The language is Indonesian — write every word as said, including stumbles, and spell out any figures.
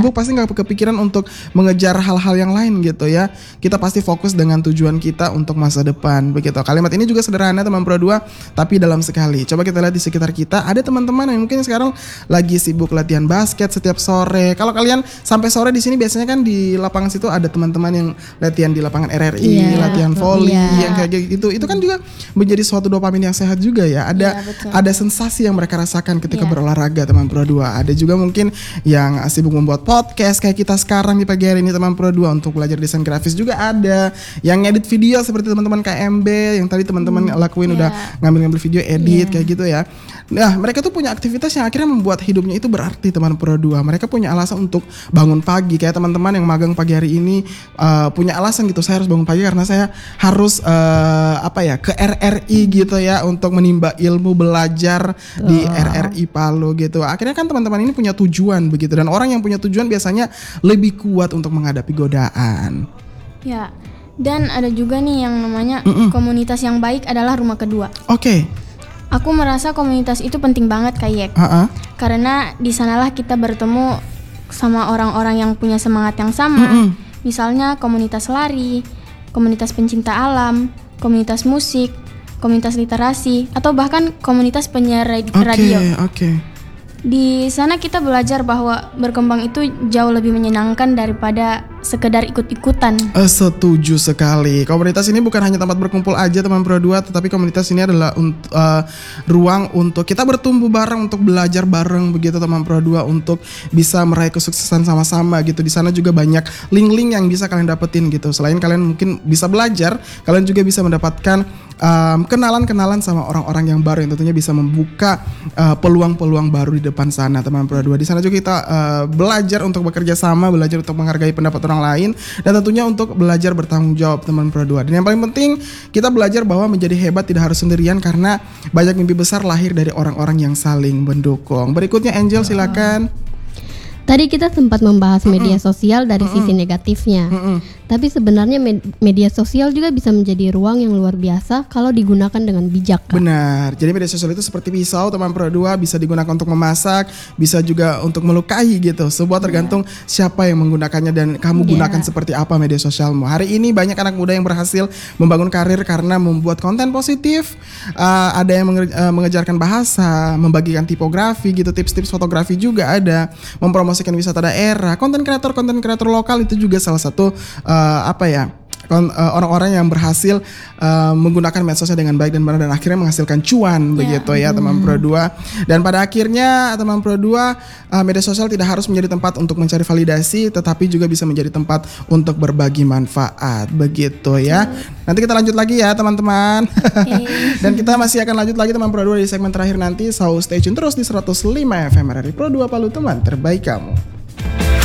sibuk pasti nggak kepikiran untuk mengejar hal-hal yang lain gitu ya. Kita pasti fokus dengan tujuan kita untuk masa depan begitu. Kalimat ini juga sederhana teman Pro dua, tapi dalam sekali. Coba kita lihat di sekitar kita, ada teman-teman yang mungkin sekarang lagi sibuk latihan basket setiap sore. Kalau kalian sampai sore di sini biasanya kan di lapangan situ ada teman-teman yang latihan di lapangan R R I, yeah, latihan volley, yeah, yang kayak gitu. Itu kan juga menjadi suatu dopamin yang sehat juga ya. Ada yeah, ada sensasi yang mereka rasakan ketika yeah. berolahraga teman Pro dua. Ada juga mungkin yang sibuk membuat podcast kayak kita sekarang di pagi hari ini teman Pro dua, untuk belajar desain grafis juga ada. Yang ngedit video seperti teman-teman K M B yang tadi teman-teman hmm, lakuin yeah. udah ngambil-ngambil video edit yeah. kayak gitu ya. Nah, mereka tuh punya aktivitas yang akhirnya membuat hidupnya itu berarti teman Pro dua. Mereka punya alasan untuk bangun pagi, kayak teman-teman yang magang pagi hari ini uh, punya alasan gitu, saya harus bangun pagi karena saya harus uh, apa ya ke R R I gitu ya, untuk menimba ilmu belajar oh. di R R I Palu gitu. Akhirnya kan teman-teman ini punya tujuan begitu, dan orang yang punya tujuan biasanya lebih kuat untuk menghadapi godaan. Ya, dan ada juga nih yang namanya Mm-mm. komunitas yang baik adalah rumah kedua. Oke. Okay. Aku merasa komunitas itu penting banget Kayek, uh-uh. karena di sanalah kita bertemu sama orang-orang yang punya semangat yang sama. Mm-mm. Misalnya komunitas lari, komunitas pencinta alam, komunitas musik, komunitas literasi, atau bahkan komunitas penyiar radio. Oke, okay, oke. Okay. Di sana kita belajar bahwa berkembang itu jauh lebih menyenangkan daripada sekedar ikut-ikutan. Uh, setuju sekali. Komunitas ini bukan hanya tempat berkumpul aja teman Pro dua, tetapi komunitas ini adalah untuk, uh, ruang untuk kita bertumbuh bareng, untuk belajar bareng begitu teman Pro dua, untuk bisa meraih kesuksesan sama-sama gitu. Di sana juga banyak link-link yang bisa kalian dapetin gitu. Selain kalian mungkin bisa belajar, kalian juga bisa mendapatkan um, kenalan-kenalan sama orang-orang yang baru yang tentunya bisa membuka uh, peluang-peluang baru di depan sana teman Pro dua. Di sana juga kita uh, belajar untuk bekerja sama, belajar untuk menghargai pendapat orang lain, dan tentunya untuk belajar bertanggung jawab teman Pro dua. Dan yang paling penting kita belajar bahwa menjadi hebat tidak harus sendirian, karena banyak mimpi besar lahir dari orang-orang yang saling mendukung. Berikutnya Angel silakan. Tadi kita sempat membahas media sosial dari Mm-mm. sisi negatifnya. Mm-mm. Tapi sebenarnya med- media sosial juga bisa menjadi ruang yang luar biasa kalau digunakan dengan bijak. Kak. Benar. Jadi media sosial itu seperti pisau teman Pro dua, bisa digunakan untuk memasak, bisa juga untuk melukai gitu. Sebuah tergantung yeah. siapa yang menggunakannya dan kamu yeah. gunakan seperti apa media sosialmu. Hari ini banyak anak muda yang berhasil membangun karir karena membuat konten positif. Uh, ada yang menge- uh, mengejarkan bahasa, membagikan tipografi gitu, tips-tips fotografi juga ada, mempromosikan wisata daerah. Konten kreator konten kreator lokal itu juga salah satu uh, apa ya kon, uh, orang-orang yang berhasil uh, menggunakan medsosnya dengan baik dan benar, dan akhirnya menghasilkan cuan yeah. begitu ya teman Pro dua. Dan pada akhirnya teman Pro dua, uh, media sosial tidak harus menjadi tempat untuk mencari validasi, tetapi juga bisa menjadi tempat untuk berbagi manfaat begitu ya. Mm. Nanti kita lanjut lagi ya teman-teman. Okay. Dan kita masih akan lanjut lagi teman Pro dua di segmen terakhir nanti. So stay tune terus di seratus lima F M R R I Pro dua Palu, teman terbaik kamu.